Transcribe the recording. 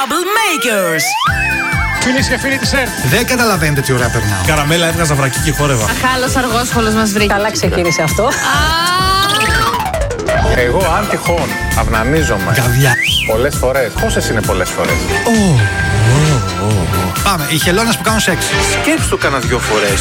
Troublemakers. Φίλες και φίλοι της ΕΡΤ. Δεν καταλαβαίνετε τι ωραία περνάω. Καραμέλα έβγαζα βρακί και χόρευα. Χάλος αργόσχολος μας βρήκε. Καλά ξεκίνησε αυτό. Εγώ αν τυχόν αυνανίζομαι Καβιά. πολλές φορές. Πόσες είναι πολλές φορές? Πάμε, οι χελώνες που κάνουν σεξ. Σκέψου το κάνα 2 φορές.